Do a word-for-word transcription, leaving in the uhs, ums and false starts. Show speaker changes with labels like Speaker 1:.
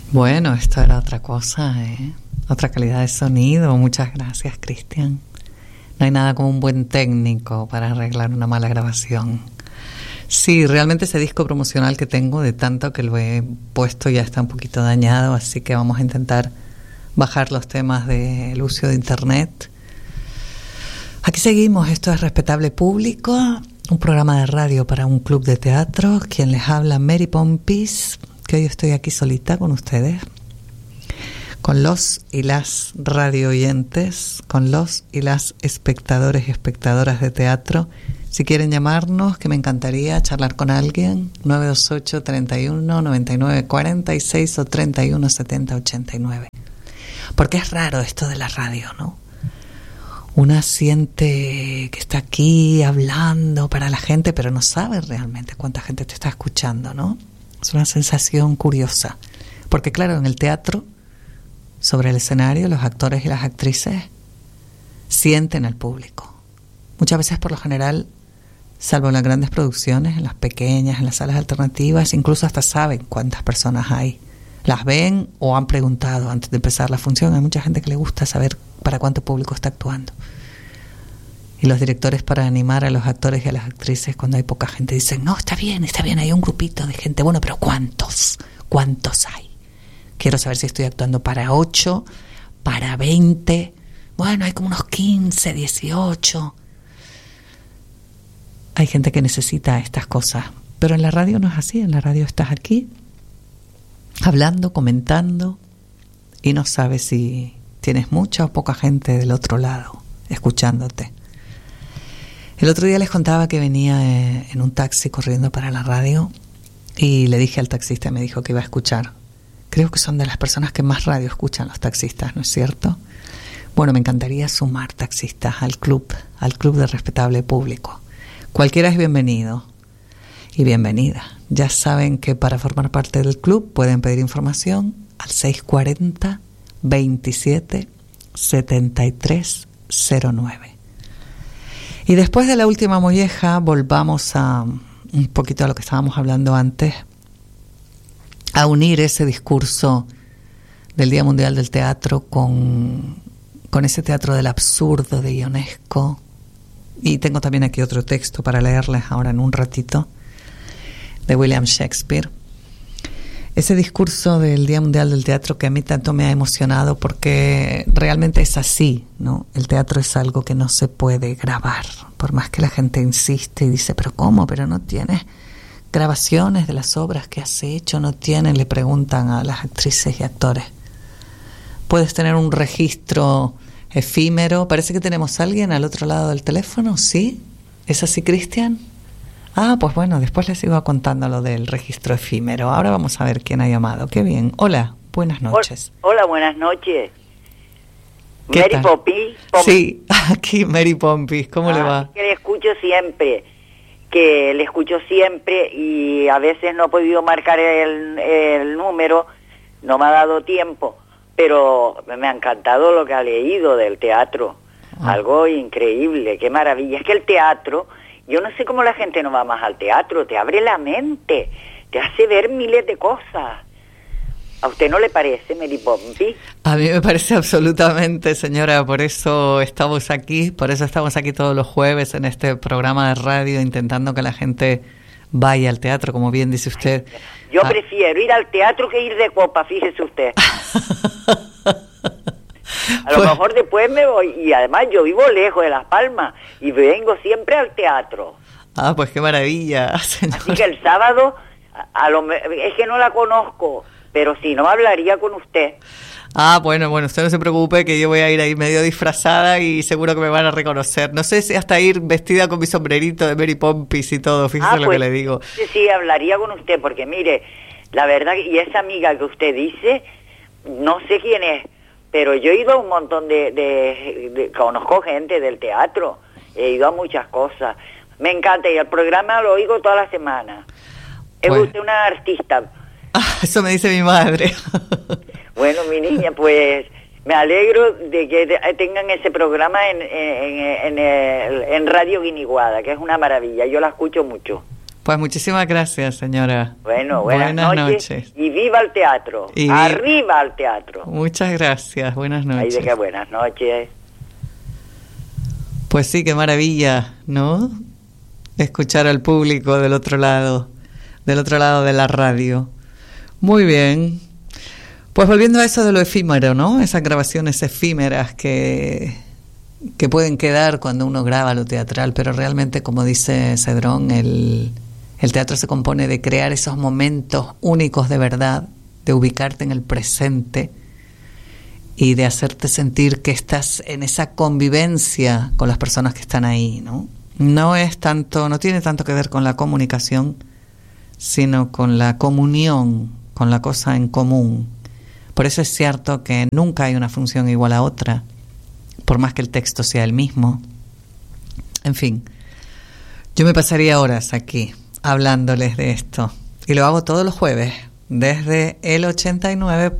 Speaker 1: Bueno, esto era otra cosa, ¿eh? Otra calidad de sonido. Muchas gracias, Cristian. No hay nada como un buen técnico para arreglar una mala grabación. Sí, realmente ese disco promocional que tengo, de tanto que lo he puesto, ya está un poquito dañado, así que vamos a intentar bajar los temas del uso de internet. Aquí seguimos, esto es Respetable Público, un programa de radio para un club de teatro. Quien les habla, Mary Pompis, que hoy estoy aquí solita con ustedes, con los y las radio oyentes, con los y las espectadores y espectadoras de teatro. Si quieren llamarnos, que me encantaría charlar con alguien, nueve dos ocho, treinta y uno, noventa y nueve, cuarenta y seis o treinta y uno, setenta, ochenta y nueve. Porque es raro esto de la radio, ¿no? Una siente que está aquí hablando para la gente, pero no sabe realmente cuánta gente te está escuchando, ¿no? Es una sensación curiosa. Porque claro, en el teatro, sobre el escenario, los actores y las actrices sienten al público. Muchas veces, por lo general, salvo en las grandes producciones, en las pequeñas, en las salas alternativas, incluso hasta saben cuántas personas hay. Las ven o han preguntado antes de empezar la función. Hay mucha gente que le gusta saber para cuánto público está actuando. Y los directores, para animar a los actores y a las actrices cuando hay poca gente, dicen, no, está bien, está bien, hay un grupito de gente. Bueno, pero ¿cuántos? ¿Cuántos hay? Quiero saber si estoy actuando para ocho, para veinte. Bueno, hay como unos quince, dieciocho. Hay gente que necesita estas cosas, pero en la radio no es así. En la radio estás aquí hablando, comentando, y no sabes si tienes mucha o poca gente del otro lado escuchándote. El otro día les contaba que venía en un taxi corriendo para la radio y le dije al taxista, me dijo que iba a escuchar. Creo que son de las personas que más radio escuchan los taxistas, ¿no es cierto? Bueno, me encantaría sumar taxistas al club, al club de Respetable Público. Cualquiera es bienvenido y bienvenida. Ya saben que para formar parte del club pueden pedir información al seis cuatro cero, veintisiete, setenta y tres cero nueve. Y después de la última molleja, volvamos a un poquito a lo que estábamos hablando antes, a unir ese discurso del Día Mundial del Teatro con, con ese teatro del absurdo de Ionesco. Y tengo también aquí otro texto para leerles ahora en un ratito, de William Shakespeare. Ese discurso del Día Mundial del Teatro que a mí tanto me ha emocionado, porque realmente es así, ¿no? El teatro es algo que no se puede grabar, por más que la gente insiste y dice, pero ¿cómo? Pero no tienes grabaciones de las obras que has hecho, no tienen, le preguntan a las actrices y actores. Puedes tener un registro efímero. Parece que tenemos a alguien al otro lado del teléfono, ¿sí? ¿Es así, Cristian? Ah, pues bueno, después les sigo contando lo del registro efímero. Ahora vamos a ver quién ha llamado. Qué bien. Hola, buenas noches.
Speaker 2: Hola, buenas noches. Mary Pompis.
Speaker 1: Sí, aquí Mary Pompis. ¿Cómo
Speaker 2: ah,
Speaker 1: le va?
Speaker 2: Que le escucho siempre, que le escucho siempre y a veces no he podido marcar el, el número, no me ha dado tiempo, pero me ha encantado lo que ha leído del teatro. Ah. Algo increíble, qué maravilla. Es que el teatro, yo no sé cómo la gente no va más al teatro, te abre la mente, te hace ver miles de cosas. ¿A usted no le parece, Mary Pompis?
Speaker 1: A mí me parece absolutamente, señora, por eso estamos aquí, por eso estamos aquí todos los jueves en este programa de radio, intentando que la gente vaya al teatro, como bien dice usted.
Speaker 2: Yo
Speaker 1: ah.
Speaker 2: prefiero ir al teatro que ir de copa, fíjese usted. A lo pues, mejor después me voy, y además yo vivo lejos de Las Palmas, y vengo siempre al teatro.
Speaker 1: Ah, pues qué maravilla, señora.
Speaker 2: Así que el sábado, a, a lo, es que no la conozco, pero si no hablaría con usted.
Speaker 1: Ah, bueno, bueno, usted no se preocupe que yo voy a ir ahí medio disfrazada y seguro que me van a reconocer. No sé si hasta ir vestida con mi sombrerito de Mary Pompis y todo, fíjese ah, lo pues, que le digo.
Speaker 2: Sí, sí, hablaría con usted, porque mire, la verdad, y esa amiga que usted dice, no sé quién es, pero yo he ido a un montón de, de, de... conozco gente del teatro, he ido a muchas cosas. Me encanta, y el programa lo oigo toda la semana. Es pues, usted una artista.
Speaker 1: Ah, eso me dice mi madre.
Speaker 2: Bueno, mi niña, pues me alegro de que tengan ese programa en, en, en, el, en Radio Guiniguada, que es una maravilla. Yo la escucho mucho.
Speaker 1: Pues muchísimas gracias, señora.
Speaker 2: Bueno, buenas,
Speaker 1: buenas
Speaker 2: noches,
Speaker 1: noches.
Speaker 2: Y viva el teatro.
Speaker 1: Y
Speaker 2: Arriba al teatro.
Speaker 1: Muchas gracias. Buenas noches.
Speaker 2: Ahí de que buenas noches.
Speaker 1: Pues sí, qué maravilla, ¿no? Escuchar al público del otro lado, del otro lado de la radio. Muy bien. Pues volviendo a eso de lo efímero, ¿no? Esas grabaciones efímeras que, que pueden quedar cuando uno graba lo teatral, pero realmente, como dice Cedrón, el, el teatro se compone de crear esos momentos únicos de verdad, de ubicarte en el presente y de hacerte sentir que estás en esa convivencia con las personas que están ahí, ¿no? No es tanto, no tiene tanto que ver con la comunicación, sino con la comunión, con la cosa en común. Por eso es cierto que nunca hay una función igual a otra, por más que el texto sea el mismo. En fin, yo me pasaría horas aquí hablándoles de esto, y lo hago todos los jueves, desde el ochenta y nueve